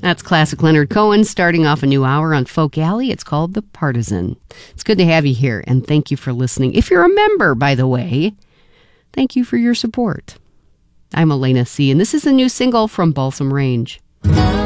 That's classic Leonard Cohen starting off a new hour on Folk Alley. It's called The Partisan. It's good to have you here, and thank you for listening. If you're a member, by the way, thank you for your support. I'm Elena C., and this is a new single from Balsam Range.